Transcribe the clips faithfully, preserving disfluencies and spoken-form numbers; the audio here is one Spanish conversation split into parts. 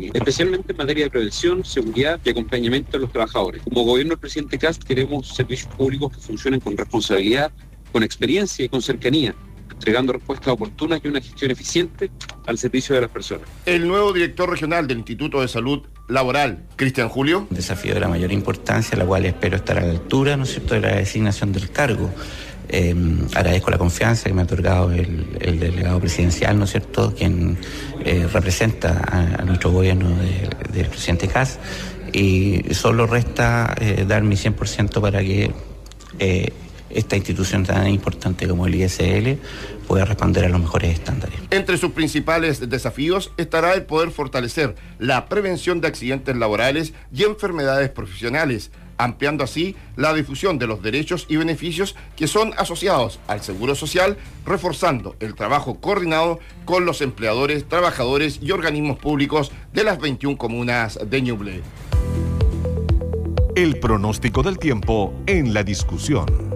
pública, especialmente en materia de prevención, seguridad y acompañamiento de los trabajadores. Como gobierno del presidente Kast queremos servicios públicos que funcionen con responsabilidad, con experiencia y con cercanía, entregando respuestas oportunas y una gestión eficiente al servicio de las personas. El nuevo director regional del Instituto de Salud Laboral, Cristian Julio. Un desafío de la mayor importancia, la cual espero estar a la altura, ¿no es cierto?, de la designación del cargo. Eh, agradezco la confianza que me ha otorgado el, el delegado presidencial, ¿no es cierto?, quien eh, representa a, a nuestro gobierno de, del presidente Kast, y solo resta eh, dar mi cien por ciento para que eh, esta institución tan importante como el I S L pueda responder a los mejores estándares. Entre sus principales desafíos estará el poder fortalecer la prevención de accidentes laborales y enfermedades profesionales, ampliando así la difusión de los derechos y beneficios que son asociados al seguro social, reforzando el trabajo coordinado con los empleadores, trabajadores y organismos públicos de las veintiuna comunas de Ñuble. El pronóstico del tiempo en la discusión.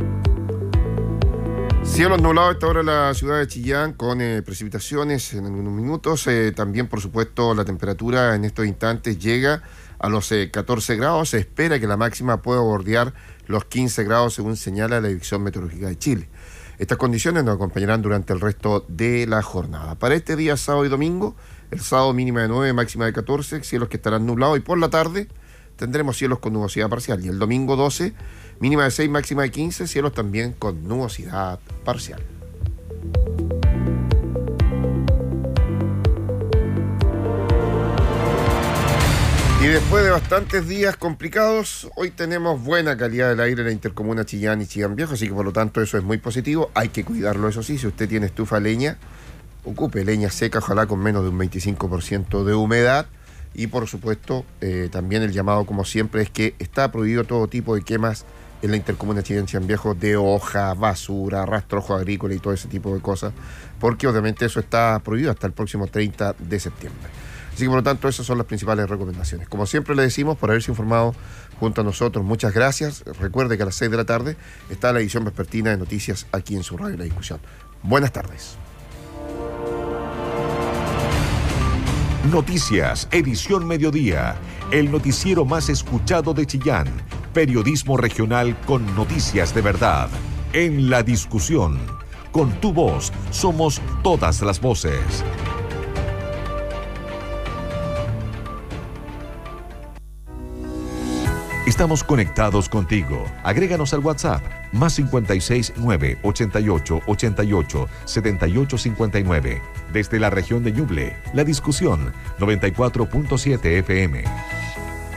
Cielos nublados a esta hora en la ciudad de Chillán, con eh, precipitaciones en algunos minutos. Eh, también, por supuesto, la temperatura en estos instantes llega a los eh, catorce grados. Se espera que la máxima pueda bordear los quince grados, según señala la Dirección Meteorológica de Chile. Estas condiciones nos acompañarán durante el resto de la jornada. Para este día, sábado y domingo, el sábado mínima de nueve, máxima de catorce, cielos que estarán nublados, y por la tarde tendremos cielos con nubosidad parcial. Y el domingo doce, mínima de seis, máxima de quince, cielos también con nubosidad parcial. Y después de bastantes días complicados, hoy tenemos buena calidad del aire en la intercomuna Chillán y Chillán Viejo, así que por lo tanto eso es muy positivo. Hay que cuidarlo, eso sí. Si usted tiene estufa de leña, ocupe leña seca, ojalá con menos de un veinticinco por ciento de humedad. Y por supuesto, eh, también el llamado, como siempre, es que está prohibido todo tipo de quemas en la intercomuna Chillán Chillán Viejo de hoja, basura, rastrojo agrícola y todo ese tipo de cosas, porque obviamente eso está prohibido hasta el próximo treinta de septiembre. Así que por lo tanto esas son las principales recomendaciones. Como siempre le decimos, por haberse informado junto a nosotros, muchas gracias. Recuerde que a las seis de la tarde está la edición vespertina de noticias aquí en su radio La Discusión. Buenas tardes. Noticias, edición mediodía, el noticiero más escuchado de Chillán, periodismo regional con noticias de verdad, en La Discusión. Con tu voz, somos todas las voces. Estamos conectados contigo. Agréganos al WhatsApp, más cincuenta y seis, nueve, ochenta y ocho, ochenta y ocho, setenta y ocho cincuenta y nueve. Desde la región de Ñuble, La Discusión, noventa y cuatro punto siete F M.